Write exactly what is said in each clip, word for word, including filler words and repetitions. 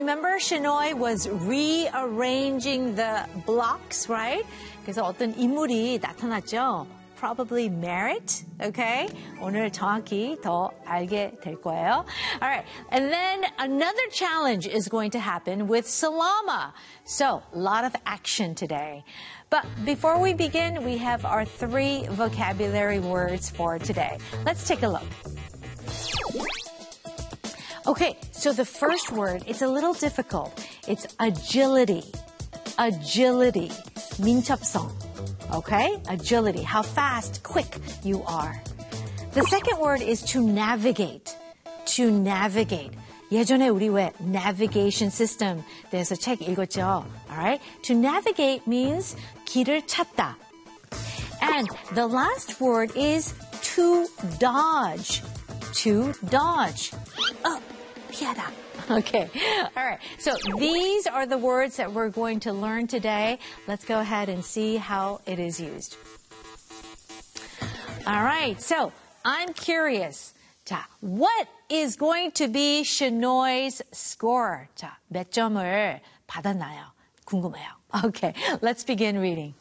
Remember, Shinoy was rearranging the blocks, right? 그래서 어떤 인물이 나타났죠. Probably Merit, okay? 오늘 정확히 더 알게 될 거예요. All right, and then another challenge is going to happen with Salama. So, a lot of action today. But before we begin, we have our three vocabulary words for today. Let's take a look. Okay, so the first word, it's a little difficult. It's agility. Agility. 민첩성. Okay? Agility. How fast, quick you are. The second word is to navigate. To navigate. 예전에 우리 왜 navigation system 대해서 책 읽었죠? Alright? To navigate means 길을 찾다. And the last word is to dodge. To dodge. Oh, 피하다. Okay. All right. So these are the words that we're going to learn today. Let's go ahead and see how it is used. All right. So I'm curious. 자, what is going to be Shinoy's score? 자, 몇 점을 받았나요? 궁금해요. Okay. Let's begin reading.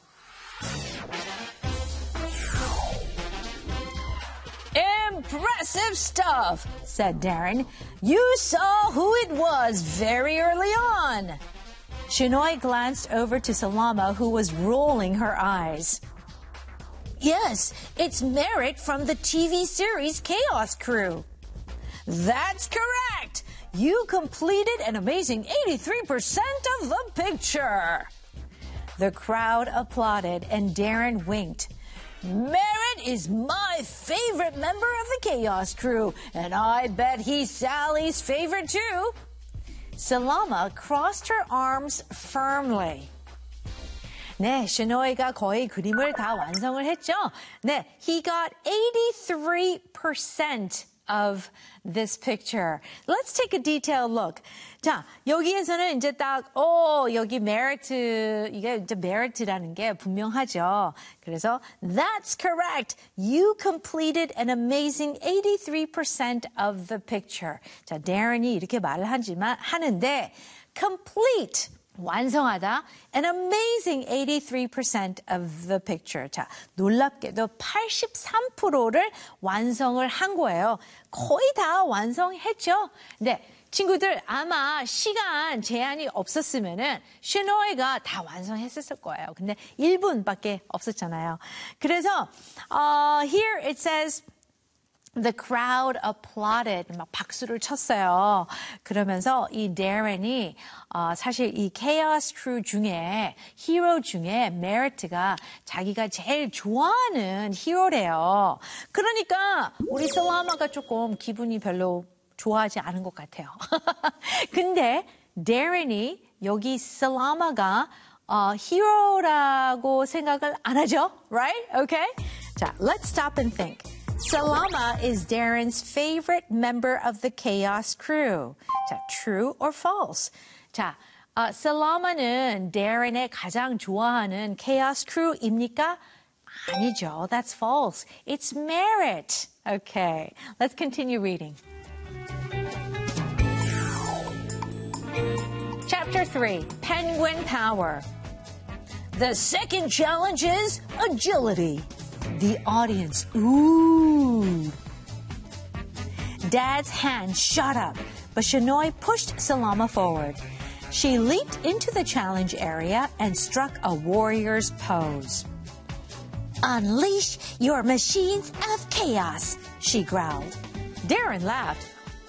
Impressive stuff, said Darren. You saw who it was very early on. Shinoy glanced over to Salama, who was rolling her eyes. Yes, it's Merit from the T V series Chaos Crew. That's correct. You completed an amazing eighty-three percent of the picture. The crowd applauded and Darren winked. Merit is my favorite member of the Chaos Crew, and I bet he's Sally's favorite too. Salama crossed her arms firmly. 네, Shinoy가 거의 그림을 다 완성을 했죠. 네, he got eighty-three percent of this picture. Let's take a detailed look. 자, 여기에서는 이제 딱, 오, 여기 메리트, 이게 이제 메리트라는 게 분명하죠. 그래서, that's correct. You completed an amazing eighty-three percent of the picture. 자, Darren이 이렇게 말을 하지만, 하는데, complete. 완성하다, an amazing eighty-three percent of the picture. 자, 놀랍게도 팔십삼 퍼센트를 완성을 한 거예요. 거의 다 완성했죠. 네, 친구들 아마 시간 제한이 없었으면은 Shinoy가 다 완성했었을 거예요. 근데 일 분밖에 없었잖아요. 그래서 uh, here it says The crowd applauded. 막 박수를 쳤어요. 그러면서 이 Darren이 어, 사실 이 Chaos Crew 중에 히로 중에 Merit가 자기가 제일 좋아하는 히로래요. 그러니까 우리 Salama가 조금 기분이 별로 좋아하지 않은 것 같아요. 근데 Darren이 여기 Salama가 어, 히로라고 생각을 안 하죠? Right? Okay? 자, let's stop and think. Salama is Darren's favorite member of the Chaos Crew. 자, true or false? 자, 어, Salama는 Darren의 가장 좋아하는 Chaos Crew입니까? 아니죠. That's false. It's Merit. Okay, let's continue reading. Chapter three, Penguin Power. The second challenge is agility. The audience, ooh. Dad's hand shot up, but Shinoy pushed Salama forward. She leaped into the challenge area and struck a warrior's pose. Unleash your machines of chaos, she growled. Darren laughed.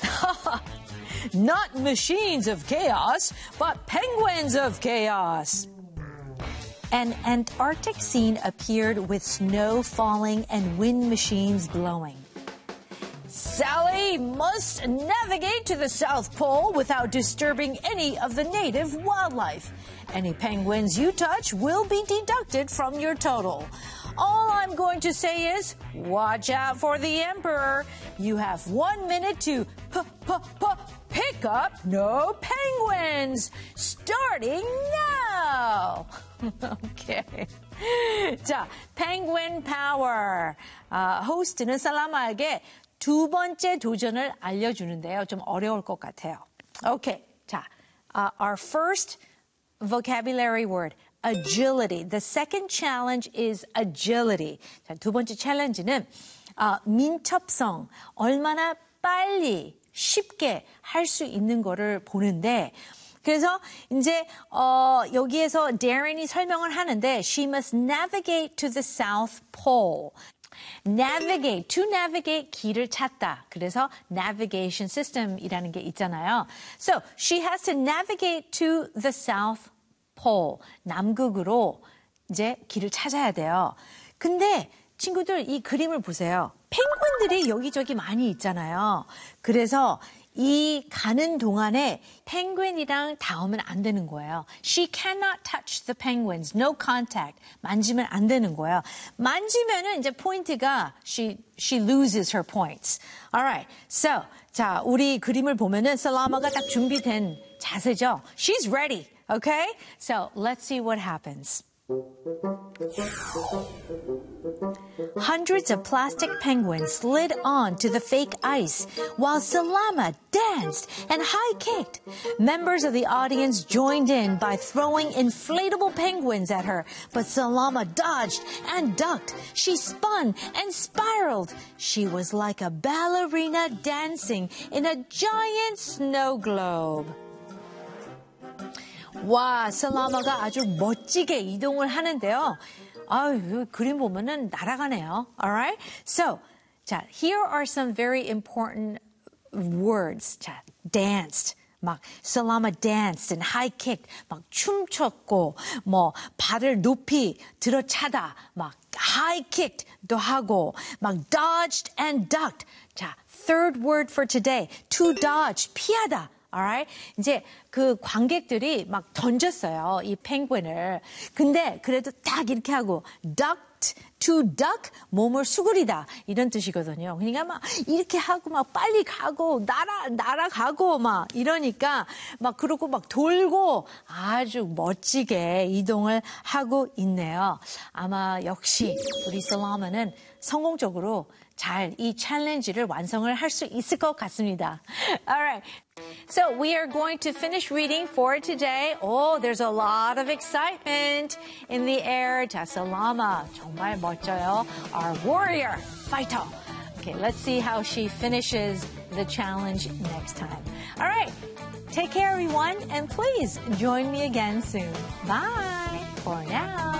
Not machines of chaos, but penguins of chaos. An Antarctic scene appeared with snow falling and wind machines blowing. Sally must navigate to the South Pole without disturbing any of the native wildlife. Any penguins you touch will be deducted from your total. All I'm going to say is, watch out for the Emperor. You have one minute to p p p pick up no penguins. Starting now. Okay. 자, Penguin Power. 아, 호스트는 살라마에게 두 번째 도전을 알려주는데요. 좀 어려울 것 같아요. Okay. 자, uh, our first vocabulary word, agility. The second challenge is agility. 자, 두 번째 챌린지는 어, 민첩성, 얼마나 빨리 쉽게 할 수 있는 거를 보는데 그래서 이제 어, 여기에서 Darren이 설명을 하는데 She must navigate to the South Pole. Navigate, to navigate, 길을 찾다. 그래서 navigation system이라는 게 있잖아요. So she has to navigate to the South Pole. 남극으로 이제 길을 찾아야 돼요. 근데 친구들 이 그림을 보세요. 펭귄들이 여기저기 많이 있잖아요. 그래서 이 가는 동안에 펭귄이랑 닿으면 안 되는 거예요. She cannot touch the penguins. No contact. 만지면 안 되는 거예요. 만지면은 이제 포인트가 she she loses her points. Alright. So 자 우리 그림을 보면은 살라마가 딱 준비된 자세죠. She's ready. Okay? So let's see what happens. Hundreds of plastic penguins slid onto the fake ice while Salama danced and high-kicked. Members of the audience joined in by throwing inflatable penguins at her, but Salama dodged and ducked. She spun and spiraled. She was like a ballerina dancing in a giant snow globe. 와, 살라마가 아주 멋지게 이동을 하는데요. 아유, 그림 보면은 날아가네요. Alright? So, 자, here are some very important words. 자, danced. 막 살라마 danced and high kicked. 막 춤췄고 뭐 발을 높이 들어차다. 막 high kicked도 하고 막 dodged and ducked. 자, third word for today. To dodge, 피하다. Alright? 이제 그 관객들이 막 던졌어요. 이 펭귄을. 근데 그래도 딱 이렇게 하고 ducked, to duck, 몸을 수그리다 이런 뜻이거든요. 그러니까 막 이렇게 하고 막 빨리 가고 날아 날아가고 막 이러니까 막 그러고 막 돌고 아주 멋지게 이동을 하고 있네요. 아마 역시 우리 살라마는 성공적으로 잘 이 챌린지를 완성을 할 수 있을 것 같습니다. Alright. So we are going to finish reading for today. Oh, there's a lot of excitement in the air. 자, 살라마 정말 멋져요. Our warrior, fighter. Okay, let's see how she finishes the challenge next time. Alright. Take care, everyone, and please join me again soon. Bye for now.